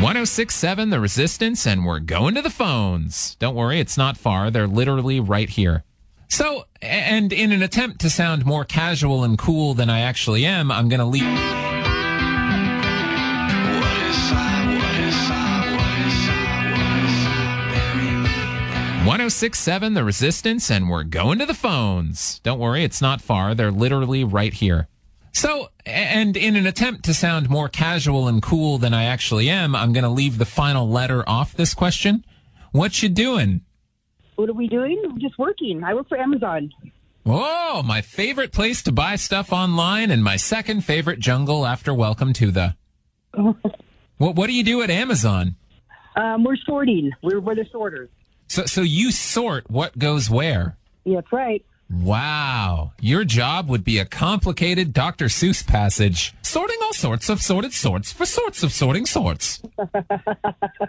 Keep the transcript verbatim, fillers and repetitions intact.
one oh six point seven The Resistance, and we're going to the phones. Don't worry, it's not far. They're literally right here. So, and in an attempt to sound more casual and cool than I actually am, I'm going to leave... one oh six point seven The Resistance, and we're going to the phones. Don't worry, it's not far. They're literally right here. So, and in an attempt to sound more casual and cool than I actually am, I'm going to leave the final letter off this question. What you doing? What are we doing? We're just working. I work for Amazon. Oh, my favorite place to buy stuff online and my second favorite jungle after Welcome to the... What, what do you do at Amazon? Um, we're sorting. We're, we're the sorters. So, so you sort what goes where? Yeah, that's right. Wow. Your job would be a complicated Doctor Seuss passage. Sorting all sorts of sorted sorts for sorts of sorting sorts.